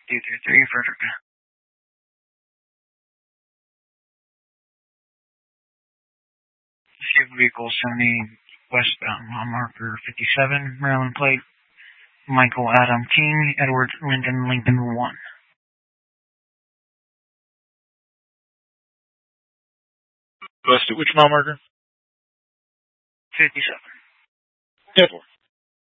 223 Frederick. Escape vehicle 70 westbound, mile marker 57, Maryland plate, Michael Adam King, Edward Lincoln 1. Which mile marker? 57. 10-4.